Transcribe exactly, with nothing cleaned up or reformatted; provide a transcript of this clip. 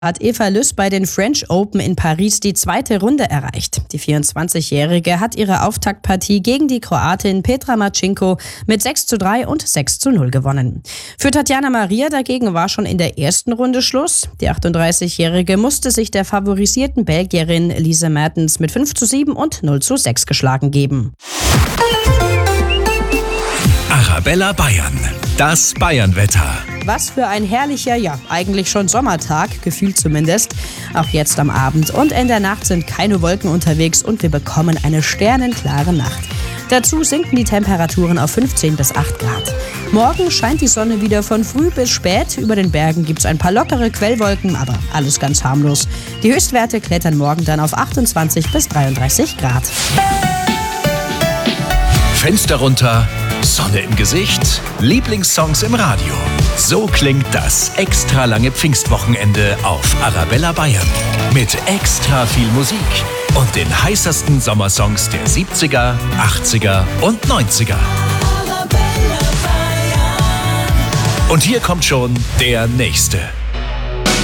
Hat Eva Lüss bei den French Open in Paris die zweite Runde erreicht. Die vierundzwanzigjährige hat ihre Auftaktpartie gegen die Kroatin Petra Marcinko mit sechs zu drei und sechs zu null gewonnen. Für Tatjana Maria dagegen war schon in der ersten Runde Schluss. Die achtunddreißigjährige musste sich der favorisierten Belgierin Lise Mertens mit fünf zu sieben und null zu sechs geschlagen geben. Arabella Bayern, das Bayernwetter. Was für ein herrlicher, ja eigentlich schon Sommertag, gefühlt zumindest. Auch jetzt am Abend und in der Nacht sind keine Wolken unterwegs und wir bekommen eine sternenklare Nacht. Dazu sinken die Temperaturen auf fünfzehn bis acht Grad. Morgen scheint die Sonne wieder von früh bis spät. Über den Bergen gibt es ein paar lockere Quellwolken, aber alles ganz harmlos. Die Höchstwerte klettern morgen dann auf achtundzwanzig bis dreiunddreißig Grad. Fenster runter, Sonne im Gesicht, Lieblingssongs im Radio. So klingt das extra lange Pfingstwochenende auf Arabella Bayern. Mit extra viel Musik und den heißesten Sommersongs der siebziger, achtziger und neunziger. Und hier kommt schon der nächste.